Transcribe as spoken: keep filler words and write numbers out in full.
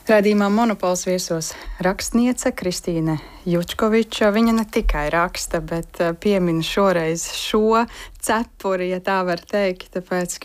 Raidījumā Monopols viesos rakstniece Kristīne Jučkoviča. Viņa ne tikai raksta, bet piemin šoreiz šo cepuri, ja tā var teikt, tāpēc,